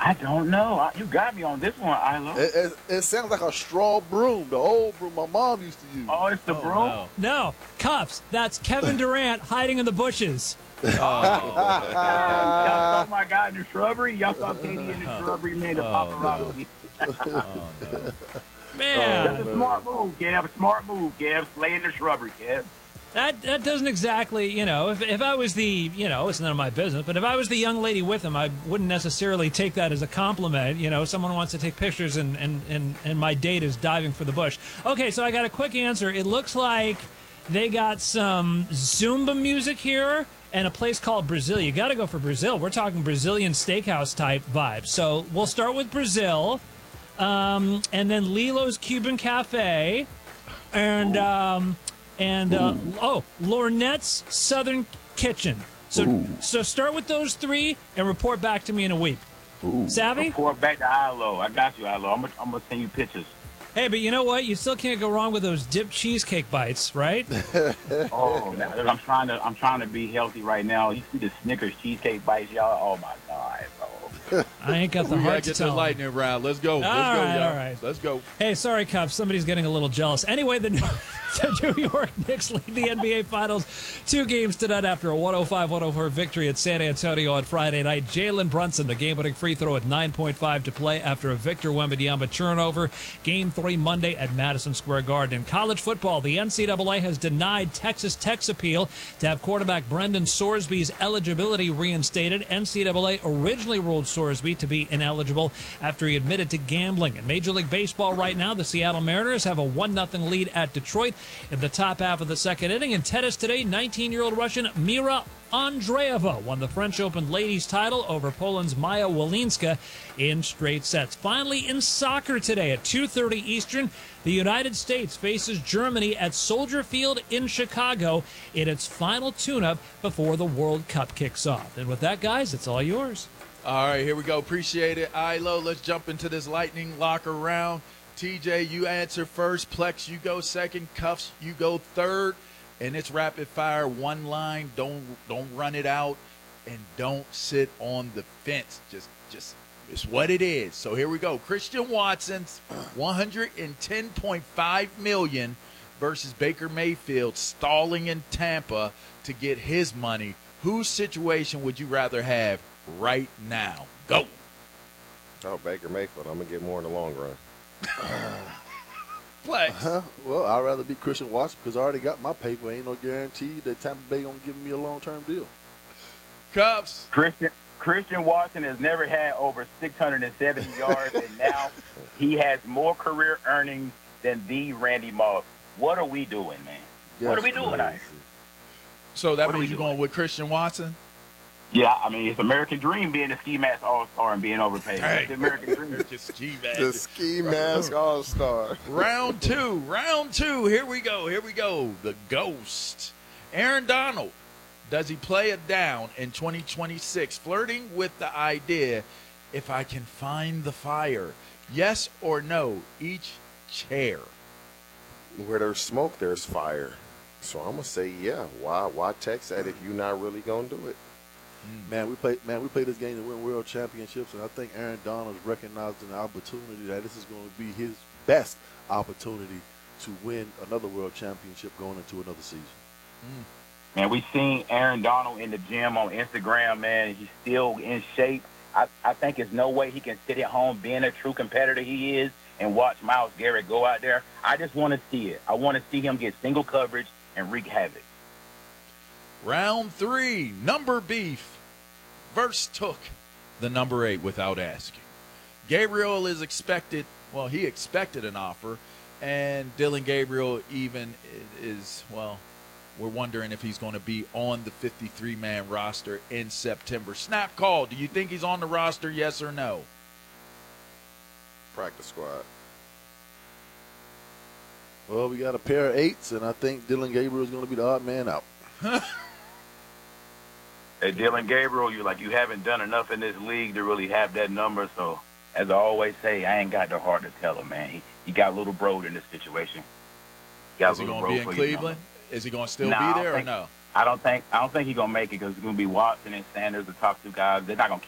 I don't know. You got me on this one, Ilo. It sounds like a straw broom, the old broom my mom used to use. Oh, it's the broom? No, Cuffs. That's Kevin Durant hiding in the bushes. Y'all saw my guy in the shrubbery? Y'all saw KD in the shrubbery, man, the paparazzi. Man. That's a smart move, Kev. A smart move, Kev. Slay in the shrubbery, Kev. That doesn't exactly, if I was the, it's none of my business, but if I was the young lady with him, I wouldn't necessarily take that as a compliment. Someone wants to take pictures and my date is diving for the bush. Okay, so I got a quick answer. It looks like they got some Zumba music here and a place called Brazil. You got to go for Brazil. We're talking Brazilian steakhouse type vibes. So we'll start with Brazil, and then Lilo's Cuban Cafe, and Lornette's Southern Kitchen. So start with those three and report back to me in a week. Savvy? Report back to Ilo. I got you, Ilo. I'm gonna send you pictures. Hey, but you know what? You still can't go wrong with those dipped cheesecake bites, right? Oh, I'm trying to be healthy right now. You see the Snickers cheesecake bites, y'all? Oh my God, bro. I ain't got the heart to get tell. the lightning round. Let's go. All right. Let's go. Hey, sorry, Cup. Somebody's getting a little jealous. Anyway, the New York Knicks lead the NBA Finals 2 games tonight after a 105-104 victory at San Antonio on Friday night. Jalen Brunson, the game-winning free throw at 9.5 to play after a Victor Wembanyama turnover. Game 3 Monday at Madison Square Garden. In college football, the NCAA has denied Texas Tech's appeal to have quarterback Brendan Sorsby's eligibility reinstated. NCAA originally ruled Sorsby to be ineligible after he admitted to gambling. In Major League Baseball right now, the Seattle Mariners have a 1-0 lead at Detroit in the top half of the second inning. In tennis today, 19-year-old Russian Mira Andreeva won the French Open ladies title over Poland's Maya Walinska in straight sets. Finally, in soccer today at 2:30 Eastern, the United States faces Germany at Soldier Field in Chicago in its final tune-up before the World Cup kicks off. And with that, guys, it's all yours. All right, here we go. Appreciate it, Ilo. Let's jump into this lightning locker round. TJ, you answer first. Plex, you go second. Cuffs, you go third. And it's rapid fire, one line. Don't run it out, and don't sit on the fence. Just it's what it is. So here we go. Christian Watson's $110.5 million versus Baker Mayfield stalling in Tampa to get his money. Whose situation would you rather have right now? Go. Oh, Baker Mayfield. I'm gonna get more in the long run. Plex. Well, I'd rather be Christian Watson because I already got my paper. Ain't no guarantee that Tampa Bay gonna give me a long-term deal. Cubs. Christian Watson has never had over 670 yards, and now he has more career earnings than the Randy Moss. What are we doing, man? What are we doing out here? So that means you're going with Christian Watson? Yeah, I mean, it's American Dream being a ski mask all-star and being overpaid. It's the American Dream. The ski mask all-star. Round two. Here we go. The Ghost. Aaron Donald. Does he play it down in 2026? Flirting with the idea, if I can find the fire. Yes or no? Each chair. Where there's smoke, there's fire. So I'm gonna say yeah. Why text that if you're not really gonna do it? Man, we play this game to win world championships, and I think Aaron Donald's recognizing the opportunity that this is going to be his best opportunity to win another world championship going into another season. Man, we seen Aaron Donald in the gym on Instagram, man. He's still in shape. I think there's no way he can sit at home being a true competitor he is and watch Myles Garrett go out there. I just want to see it. I want to see him get single coverage and wreak havoc. Round 3, number beef versus took the number 8 without asking. Gabriel is expected, well, he expected an offer, and Dylan Gabriel even is, well, we're wondering if he's going to be on the 53-man roster in September. Snap call. Do you think he's on the roster, yes or no? Practice squad. Well, we got a pair of 8s, and I think Dylan Gabriel is going to be the odd man out. Hey, Dylan Gabriel, you haven't done enough in this league to really have that number. So, as I always say, I ain't got the heart to tell him, man. He got a little broed in this situation. Is he going to be in Cleveland? Is he going to still be there or no? I don't think he's going to make it because it's going to be Watson and Sanders, the top 2 guys. They're not going to